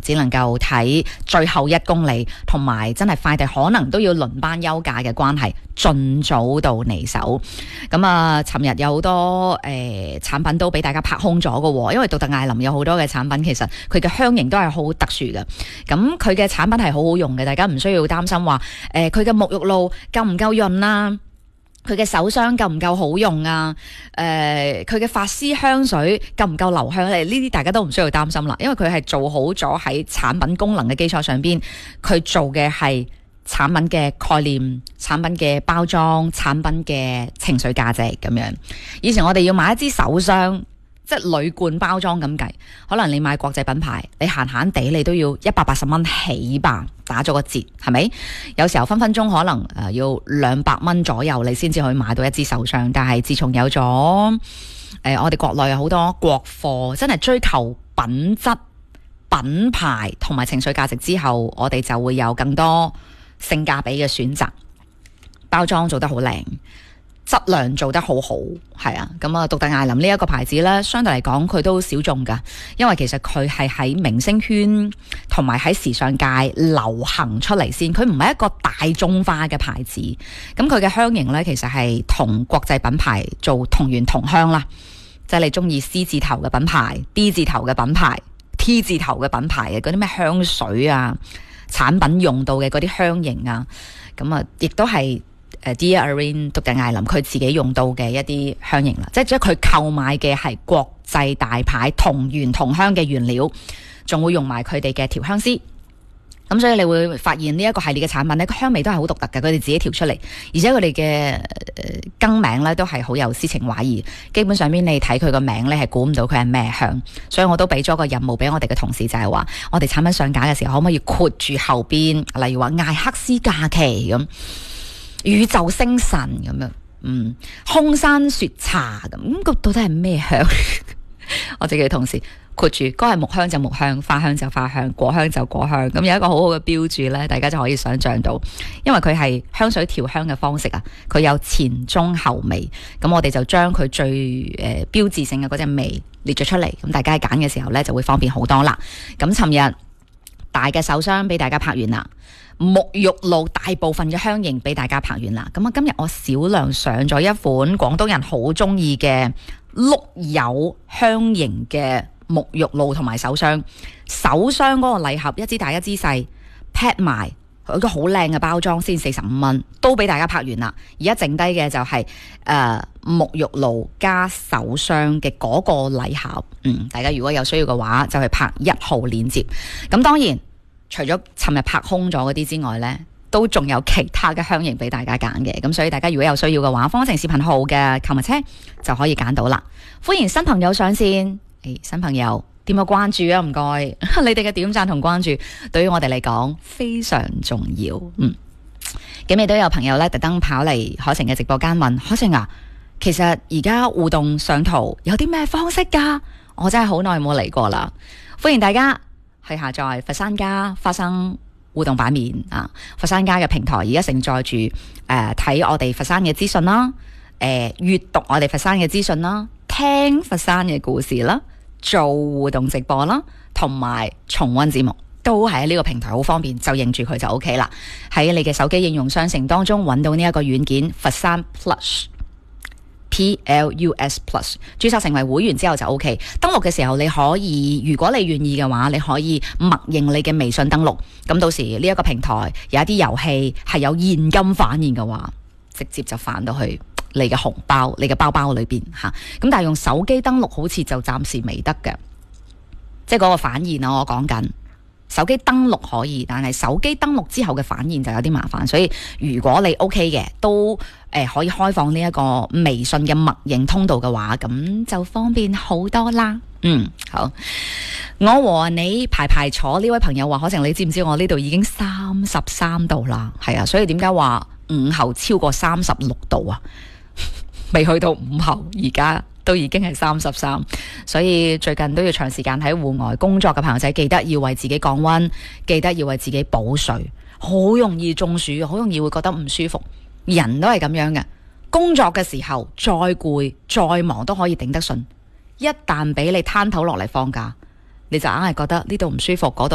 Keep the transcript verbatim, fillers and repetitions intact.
只能夠睇最後一公里，同埋真係快遞可能都要輪班休假嘅關係，盡早到離手。咁啊，尋日有好多誒、呃、產品都俾大家拍空咗嘅，因為獨特艾琳有好多嘅產品，其實佢嘅香型都係好特殊嘅。咁佢嘅產品係好好用嘅，大家唔需要擔心話誒佢嘅沐浴露夠唔夠潤啦。佢嘅手霜夠唔夠好用啊？誒、呃，佢嘅髮絲香水夠唔夠留香咧？呢啲大家都唔需要擔心啦，因為佢係做好咗喺產品功能嘅基礎上邊，佢做嘅係產品嘅概念、產品嘅包裝、產品嘅情緒價值咁樣。以前我哋要買一支手霜，即係鋁罐包裝咁計，可能你買國際品牌，你閒閒地你都要一百八十蚊起吧，打咗個折，係咪？有時候分分鐘可能誒、呃、要兩百蚊左右，你先至可以買到一支手霜。但係自從有咗誒、呃、我哋國內有好多國貨，真係追求品質、品牌同埋情緒價值之後，我哋就會有更多性價比嘅選擇，包裝做得好靚，質量做得好好，係啊，咁啊，獨特艾琳呢一個牌子呢，相對嚟講佢都小眾噶，因為其實佢係喺明星圈同埋喺時尚界流行出嚟先，佢唔係一個大眾化嘅牌子。咁佢嘅香型呢，其實係同國際品牌做同源同香啦，即係你中意 C 字頭嘅品牌、D 字頭嘅品牌、T 字頭嘅品牌嘅嗰啲咩香水啊、產品用到嘅嗰啲香型啊，咁啊，亦都係。誒 Dear Irene 獨特艾琳佢自己用到嘅一啲香型啦，即係即係佢購買嘅係國際大牌同源同香嘅原料，仲會用埋佢哋嘅調香師。咁所以你會發現呢一個系列嘅產品咧，個香味都係好獨特嘅，佢哋自己調出嚟，而且佢哋嘅更名咧都係好有詩情畫意。基本上邊你睇佢個名咧係估唔到佢係咩香，所以我都俾咗個任務俾我哋嘅同事，就係話我哋產品上架嘅時候可唔可以括住後邊，例如話艾克斯假期咁。宇宙星辰咁樣，嗯，空山雪茶咁，咁到底係咩香？我自己嘅同事括住，嗰係木香就木香，花香就花香，果香就果香，咁有一個好好嘅標註呢，大家就可以想象到，因為佢係香水調香嘅方式啊，佢有前中後味，咁我哋就將佢最誒、呃、標誌性嘅嗰隻味列咗出嚟，咁大家揀嘅時候呢就會方便好多啦。咁尋日大嘅手箱俾大家拍完啦。沐浴露大部分嘅香型俾大家拍完啦，咁啊今日我少量上咗一款廣東人好中意嘅碌柚香型嘅沐浴露同埋手霜，手霜嗰個禮盒一支大一支細 pack 埋，佢個好靚嘅包裝先四十五蚊，都俾大家拍完啦。而家剩低嘅就係誒沐浴露加手霜嘅嗰個禮盒，嗯，大家如果有需要嘅話就去拍一號鏈接。咁當然。除咗尋日拍空咗嗰啲之外呢，都仲有其他嘅香型俾大家揀嘅，咁所以大家如果有需要嘅話，方程視頻號嘅購物車就可以揀到啦。歡迎新朋友上線，誒，新朋友點個關注啊，唔該，你哋嘅點讚同關注對於我哋嚟講非常重要。嗯，咁亦都有朋友呢特登跑嚟海晴嘅直播間問海晴啊，其實而家互動上圖有啲咩方式噶？我真係好耐冇嚟過啦，歡迎大家。去下載佛山家花生互動版面啊！佛山家嘅平台而家承載住誒睇我哋佛山嘅資訊啦，誒、呃、閱讀我哋佛山嘅資訊啦，聽佛山嘅故事啦，做互動直播啦，同埋重溫節目都係喺呢個平台好方便，就認住佢就 OK 啦。喺你嘅手機應用商城當中揾到呢一個軟件佛山 Plus。P L U S Plus 註冊成為會員之後就 OK， 登錄嘅時候你可以，如果你願意嘅話，你可以默認你嘅微信登錄，咁到時呢一個平台有一啲遊戲係有現金返現嘅話，直接就返到去你嘅紅包、你嘅包包裏邊吓。咁但係用手機登錄好似就暫時未得嘅，即係嗰個返現啊，我講緊。手機登錄可以，但係手機登錄之後嘅返現就有啲麻煩，所以如果你 OK 嘅，都誒、呃、可以開放呢一個微信嘅默認通道嘅話，咁就方便好多啦。嗯，好，我和你排排坐呢位朋友話，可晴你知唔知我呢度已經三十三度啦？係啊，所以點解話午後超過三十六度啊？未去到午後，而家都已經係三十三，所以最近都要長時間喺戶外工作嘅朋友仔，記得要為自己降溫，記得要為自己補水，好容易中暑，好容易會覺得唔舒服。人都係咁樣嘅，工作嘅時候再攰再忙都可以頂得順，一旦俾你攤頭落嚟放假，你就硬係覺得呢度唔舒服，嗰度